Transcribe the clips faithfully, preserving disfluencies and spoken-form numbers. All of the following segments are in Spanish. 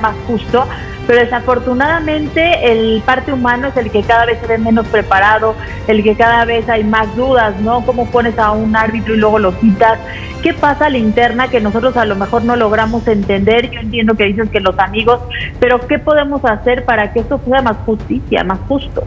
más justo, pero desafortunadamente el parte humano es el que cada vez se ve menos preparado, el que cada vez hay más dudas, ¿no? ¿Cómo pones a un árbitro y luego lo quitas? ¿Qué pasa a la interna que nosotros a lo mejor no logramos entender? Yo entiendo que dices que los amigos, pero ¿qué podemos hacer para que esto sea más justicia, más justo?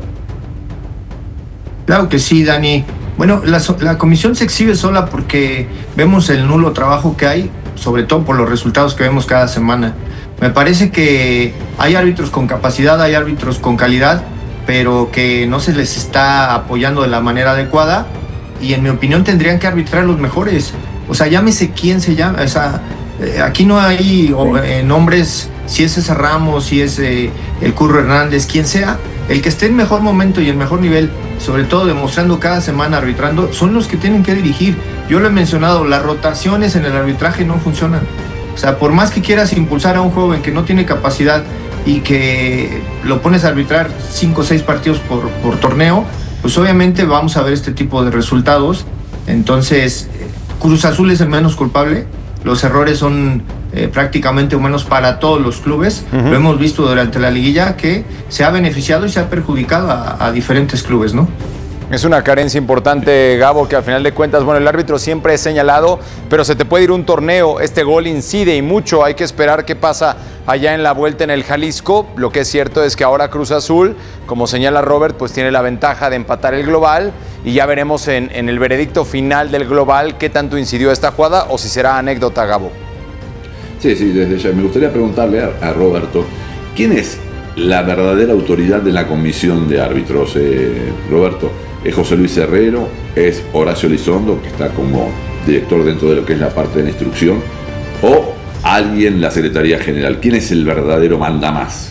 Claro que sí, Dani. Bueno, la, la comisión se exhibe sola porque vemos el nulo trabajo que hay, sobre todo por los resultados que vemos cada semana. Me parece que hay árbitros con capacidad, hay árbitros con calidad, pero que no se les está apoyando de la manera adecuada, y en mi opinión tendrían que arbitrar los mejores. O sea, llámese quién se llama. O sea, eh, aquí no hay eh, nombres, si es César Ramos, si es eh, el Curro Hernández, quien sea. El que esté en mejor momento y en mejor nivel, sobre todo demostrando cada semana arbitrando, son los que tienen que dirigir. Yo lo he mencionado, las rotaciones en el arbitraje no funcionan. O sea, por más que quieras impulsar a un joven que no tiene capacidad y que lo pones a arbitrar cinco o seis partidos por, por torneo, pues obviamente vamos a ver este tipo de resultados. Entonces, Cruz Azul es el menos culpable. Los errores son eh, prácticamente humanos para todos los clubes. Uh-huh. Lo hemos visto durante la liguilla, que se ha beneficiado y se ha perjudicado a, a diferentes clubes, ¿no? Es una carencia importante, Gabo, que al final de cuentas, bueno, el árbitro siempre es señalado, pero se te puede ir un torneo, este gol incide y mucho, hay que esperar qué pasa allá en la vuelta en el Jalisco. Lo que es cierto es que ahora Cruz Azul, como señala Robert, pues tiene la ventaja de empatar el global, y ya veremos en, en el veredicto final del global qué tanto incidió esta jugada o si será anécdota, Gabo. Sí, sí, desde ya me gustaría preguntarle a, a Roberto, ¿quién es la verdadera autoridad de la comisión de árbitros, eh, Roberto? ¿Es José Luis Herrero? ¿Es Horacio Elizondo, que está como director dentro de lo que es la parte de la instrucción? ¿O alguien, la Secretaría General? ¿Quién es el verdadero mandamás?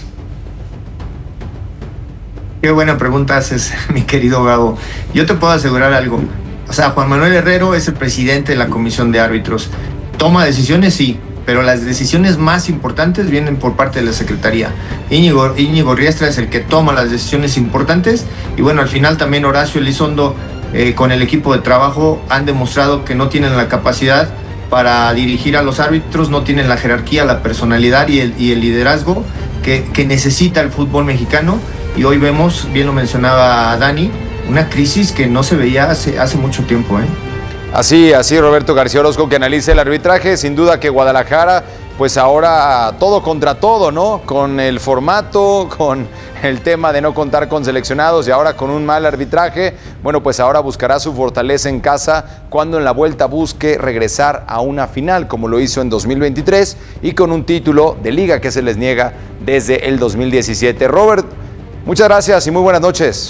Qué buena pregunta haces, mi querido Gabo. Yo te puedo asegurar algo. O sea, Juan Manuel Herrero es el presidente de la comisión de árbitros. Toma decisiones, sí, pero las decisiones más importantes vienen por parte de la Secretaría. Íñigo, Íñigo Riestra es el que toma las decisiones importantes, y bueno, al final también Horacio Elizondo eh, con el equipo de trabajo han demostrado que no tienen la capacidad para dirigir a los árbitros, no tienen la jerarquía, la personalidad y el, y el liderazgo que, que necesita el fútbol mexicano, y hoy vemos, bien lo mencionaba Dani, una crisis que no se veía hace, hace mucho tiempo, ¿eh? Así, así Roberto García Orozco, que analiza el arbitraje. Sin duda que Guadalajara, pues ahora todo contra todo, ¿no? Con el formato, con el tema de no contar con seleccionados y ahora con un mal arbitraje. Bueno, pues ahora buscará su fortaleza en casa cuando en la vuelta busque regresar a una final, como lo hizo en dos mil veintitrés, y con un título de liga que se les niega desde el dos mil diecisiete. Robert, muchas gracias y muy buenas noches.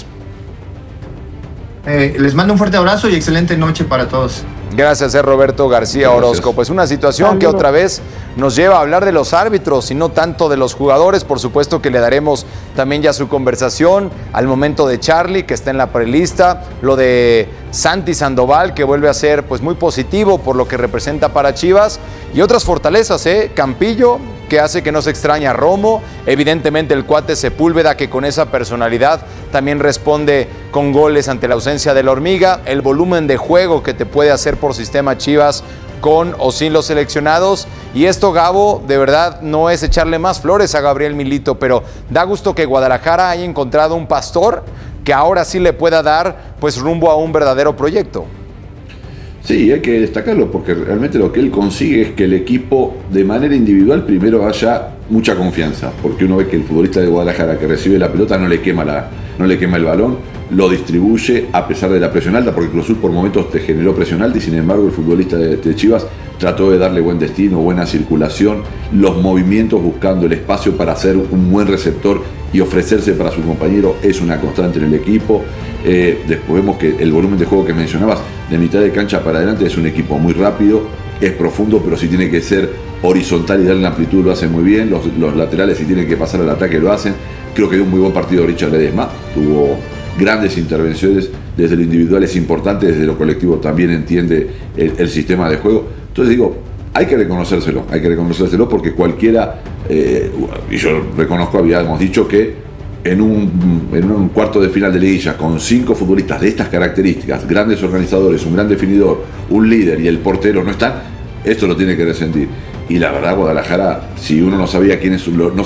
Eh, les mando un fuerte abrazo y excelente noche para todos. Gracias, eh, Roberto García Orozco. Gracias. Pues una situación Saludos. que otra vez nos lleva a hablar de los árbitros y no tanto de los jugadores. Por supuesto que le daremos también ya su conversación al momento de Charlie, que está en la prelista, lo de Santi Sandoval, que vuelve a ser pues muy positivo por lo que representa para Chivas, y otras fortalezas, ¿eh? Campillo, que hace que no se extraña a Romo, evidentemente el cuate Sepúlveda, que con esa personalidad también responde con goles ante la ausencia de la hormiga, el volumen de juego que te puede hacer por sistema Chivas con o sin los seleccionados. Y esto, Gabo, de verdad no es echarle más flores a Gabriel Milito, pero da gusto que Guadalajara haya encontrado un pastor que ahora sí le pueda dar pues rumbo a un verdadero proyecto. Sí, hay que destacarlo porque realmente lo que él consigue es que el equipo de manera individual primero haya mucha confianza, porque uno ve que el futbolista de Guadalajara que recibe la pelota no le quema, la, no le quema el balón, lo distribuye a pesar de la presión alta, porque Cruz Azul por momentos te generó presión alta y sin embargo el futbolista de, de Chivas trató de darle buen destino, buena circulación, los movimientos buscando el espacio para ser un buen receptor y ofrecerse para su compañero es una constante en el equipo. Eh, después vemos que el volumen de juego que mencionabas, de mitad de cancha para adelante, es un equipo muy rápido, es profundo, pero si tiene que ser horizontal y darle la amplitud lo hace muy bien. Los, los laterales, si tienen que pasar al ataque, lo hacen. Creo que dio un muy buen partido Richard Ledesma, tuvo grandes intervenciones, desde lo individual es importante, desde lo colectivo también entiende el, el sistema de juego. Entonces digo, hay que reconocérselo, hay que reconocérselo porque cualquiera, eh, y yo reconozco, habíamos dicho que en un, en un cuarto de final de liguilla con cinco futbolistas de estas características, grandes organizadores, un gran definidor, un líder y el portero no están, esto lo tiene que resentir. Y la verdad, Guadalajara, si uno no sabía quiénes, no